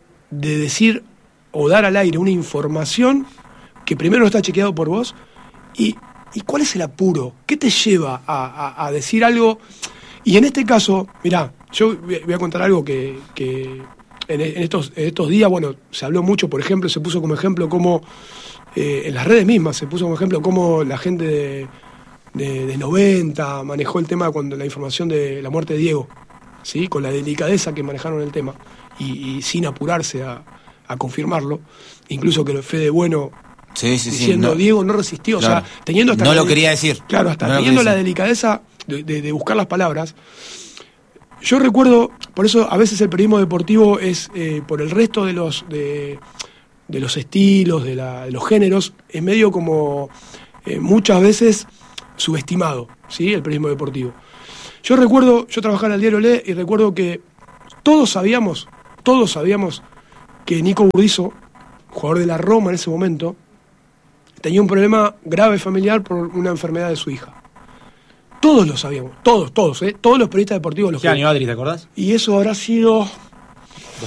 de decir o dar al aire una información que primero no está chequeado por vos? ¿Y cuál es el apuro? ¿Qué te lleva a decir algo? Y en este caso, mirá, yo voy a contar algo que en estos días, bueno, se habló mucho, por ejemplo, se puso como ejemplo cómo, en las redes mismas, se puso como ejemplo cómo la gente de 90 manejó el tema cuando la información de la muerte de Diego, ¿sí? Con la delicadeza que manejaron el tema y sin apurarse a confirmarlo, incluso que Fede Bueno Sí, diciendo no. Diego no resistió, Claro. o sea, teniendo hasta No la lo quería decir. Claro, hasta No lo teniendo quería la decir. delicadeza de buscar las palabras. Yo recuerdo, por eso a veces el periodismo deportivo es, por el resto de los estilos, de los géneros, es medio como muchas veces subestimado, ¿sí? El periodismo deportivo. Yo trabajaba en el diario Le y recuerdo que todos sabíamos que Nico Burdizo, jugador de la Roma en ese momento, tenía un problema grave familiar por una enfermedad de su hija. Todos lo sabíamos, todos los periodistas deportivos lo ¿Qué año, sabían. Adri, te acordás? Y eso habrá sido